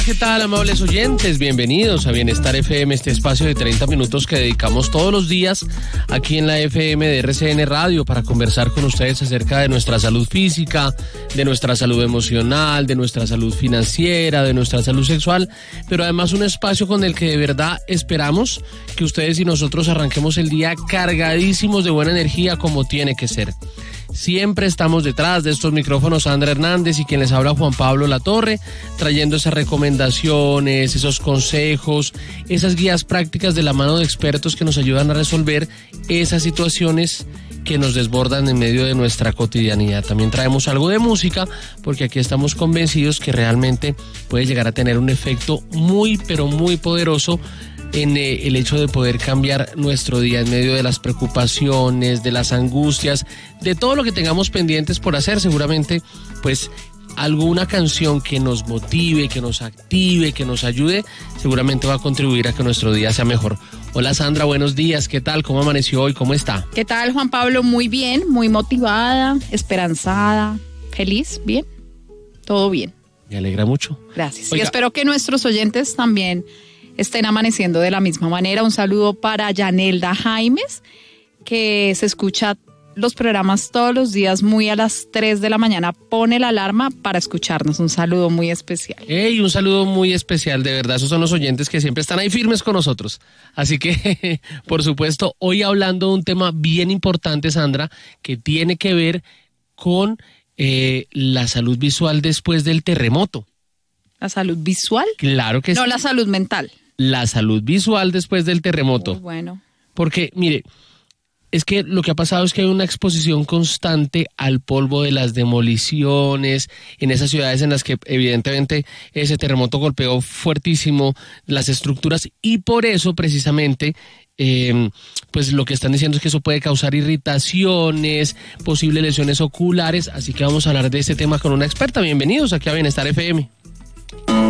¿Qué tal, amables oyentes? Bienvenidos a Bienestar FM, este espacio de 30 minutos que dedicamos todos los días aquí en la FM de RCN Radio para conversar con ustedes acerca de nuestra salud física, de nuestra salud emocional, de nuestra salud financiera, de nuestra salud sexual, pero además un espacio con el que de verdad esperamos que ustedes y nosotros arranquemos el día cargadísimos de buena energía como tiene que ser. Siempre estamos detrás de estos micrófonos Sandra Hernández y quien les habla Juan Pablo Latorre, trayendo esas recomendaciones, esos consejos, esas guías prácticas de la mano de expertos que nos ayudan a resolver esas situaciones que nos desbordan en medio de nuestra cotidianidad. También traemos algo de música porque aquí estamos convencidos que realmente puede llegar a tener un efecto muy, pero muy poderoso en el hecho de poder cambiar nuestro día en medio de las preocupaciones, de las angustias, de todo lo que tengamos pendientes por hacer. Seguramente, pues, alguna canción que nos motive, que nos active, que nos ayude, seguramente va a contribuir a que nuestro día sea mejor. Hola Sandra, buenos días, ¿qué tal? ¿Cómo amaneció hoy? ¿Cómo está? ¿Qué tal, Juan Pablo? Muy bien, muy motivada, esperanzada, feliz, bien, todo bien. Me alegra mucho. Gracias. Oiga, y espero que nuestros oyentes también estén amaneciendo de la misma manera. Un saludo para Yanelda Jaimes, que se escucha los programas todos los días muy a las 3 de la mañana, pone la alarma para escucharnos. Un saludo muy especial. Un saludo muy especial, de verdad, esos son los oyentes que siempre están ahí firmes con nosotros. Así que, por supuesto, hoy hablando de un tema bien importante, Sandra, que tiene que ver con la salud visual después del terremoto. ¿La salud visual? Claro que sí. No, la salud mental. La salud visual después del terremoto. Muy bueno. Porque, mire, es que lo que ha pasado es que hay una exposición constante al polvo de las demoliciones en esas ciudades en las que evidentemente ese terremoto golpeó fuertísimo las estructuras y por eso precisamente pues lo que están diciendo es que eso puede causar irritaciones, posibles lesiones oculares, así que vamos a hablar de este tema con una experta. Bienvenidos aquí a Bienestar FM.